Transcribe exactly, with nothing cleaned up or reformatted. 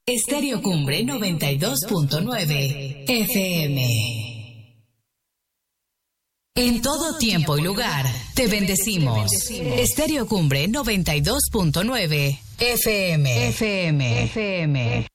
Estéreo Cumbre noventa y dos punto nueve F M. En todo tiempo y lugar, te bendecimos. Estéreo Cumbre noventa y dos punto nueve F M. F M. F M.